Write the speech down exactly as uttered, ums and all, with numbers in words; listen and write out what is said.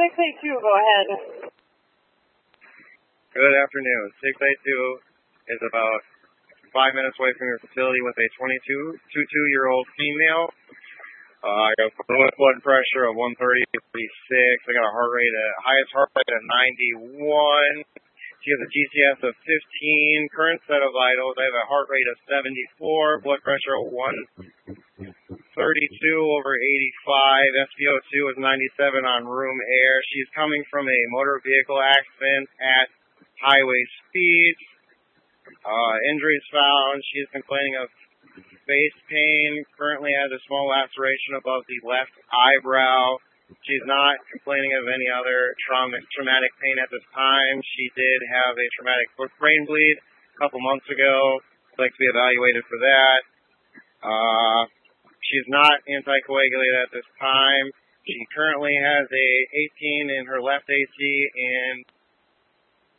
six eight two, go ahead. Good afternoon. six eight two is about five minutes away from your facility with a twenty-two, two-two-year-old female. Uh, I got blood pressure of one thirty, thirty-six. I got a heart rate, at, highest heart rate of ninety-one. She has a G C S of fifteen. Current set of vitals, I have a heart rate of seventy-four. Blood pressure of one thirty-two over eighty-five. S p O two is ninety-seven on room air. She's coming from a motor vehicle accident at highway speeds. Uh, injuries found. She is complaining of face pain. Currently has a small laceration above the left eyebrow. She's not complaining of any other trauma, traumatic pain at this time. She did have a traumatic brain bleed a couple months ago. I'd like to be evaluated for that. Uh, she's not anticoagulated at this time. She currently has a eighteen in her left A C and